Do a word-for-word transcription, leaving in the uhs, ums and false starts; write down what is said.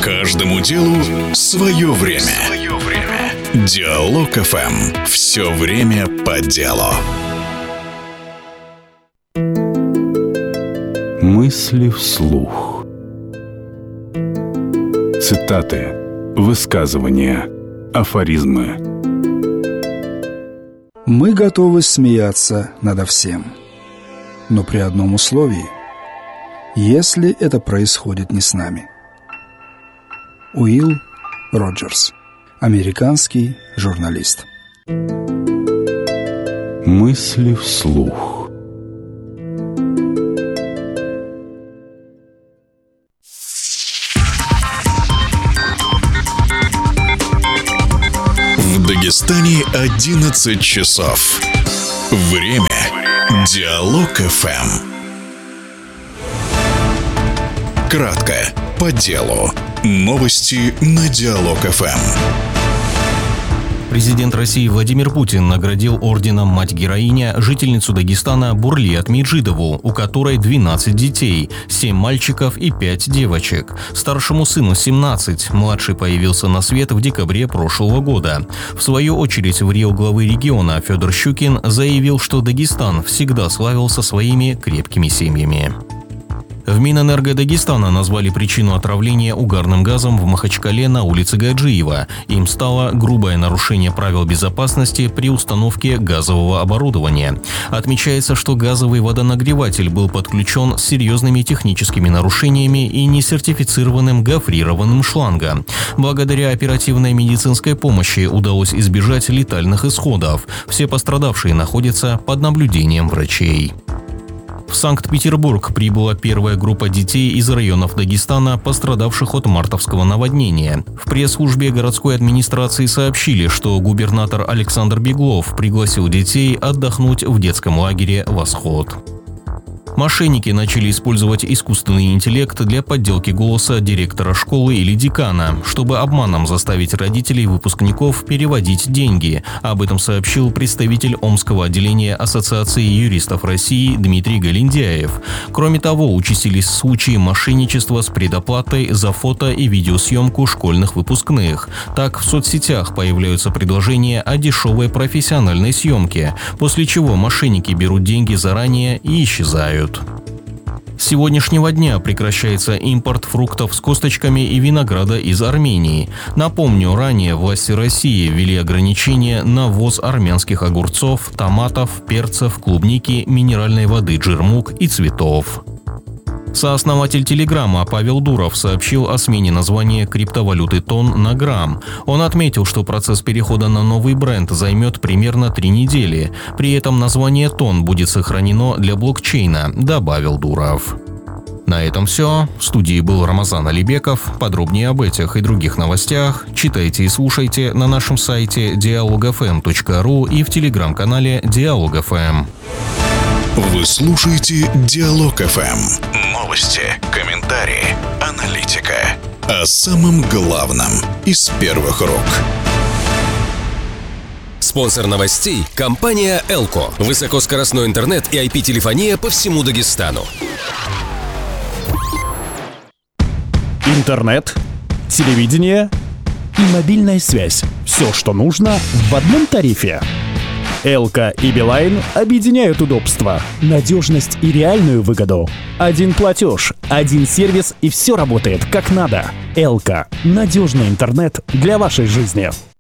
Каждому делу свое время. Свое время. Диалог эф эм. Все время по делу. Мысли вслух. Цитаты, высказывания, афоризмы. Мы готовы смеяться надо всем, но при одном условии: если это происходит не с нами. Уилл Роджерс, американский журналист. Мысли вслух. В Дагестане одиннадцать часов. Время. Диалог эф эм. Кратко, по делу. Новости на Диалог эф эм. Президент России Владимир Путин наградил орденом «Мать-героиня» жительницу Дагестана Бурлет Меджидову, у которой двенадцать детей, семь мальчиков и пять девочек. Старшему сыну семнадцать, младший появился на свет в декабре прошлого года. В свою очередь, в рио главы региона Федор Щукин заявил, что Дагестан всегда славился своими крепкими семьями. В Минэнерго Дагестана назвали причину отравления угарным газом в Махачкале на улице Гаджиева. Им стало грубое нарушение правил безопасности при установке газового оборудования. Отмечается, что газовый водонагреватель был подключен с серьезными техническими нарушениями и несертифицированным гофрированным шлангом. Благодаря оперативной медицинской помощи удалось избежать летальных исходов. Все пострадавшие находятся под наблюдением врачей. В Санкт-Петербург прибыла первая группа детей из районов Дагестана, пострадавших от мартовского наводнения. В пресс-службе городской администрации сообщили, что губернатор Александр Беглов пригласил детей отдохнуть в детском лагере «Восход». Мошенники начали использовать искусственный интеллект для подделки голоса директора школы или декана, чтобы обманом заставить родителей выпускников переводить деньги. Об этом сообщил представитель Омского отделения Ассоциации юристов России Дмитрий Галиндяев. Кроме того, участились случаи мошенничества с предоплатой за фото и видеосъемку школьных выпускных. Так, в соцсетях появляются предложения о дешевой профессиональной съемке, после чего мошенники берут деньги заранее и исчезают. С сегодняшнего дня прекращается импорт фруктов с косточками и винограда из Армении. Напомню, ранее власти России ввели ограничения на ввоз армянских огурцов, томатов, перцев, клубники, минеральной воды джермук и цветов. Сооснователь Телеграма Павел Дуров сообщил о смене названия криптовалюты Тон на Грамм. Он отметил, что процесс перехода на новый бренд займет примерно три недели. При этом название Тон будет сохранено для блокчейна, добавил Дуров. На этом все. В студии был Рамазан Алибеков. Подробнее об этих и других новостях читайте и слушайте на нашем сайте диалог эф эм точка ру и в телеграм-канале Диалог эф эм. Вы слушаете Диалог эф эм. Новости, комментарии, аналитика. О самом главном из первых рук. Спонсор новостей – компания «Элко». Высокоскоростной интернет и ай пи-телефония по всему Дагестану. Интернет, телевидение и мобильная связь. Все, что нужно в одном тарифе. Элко и Билайн объединяют удобства, надежность и реальную выгоду. Один платеж, один сервис и все работает как надо. Элко – надежный интернет для вашей жизни.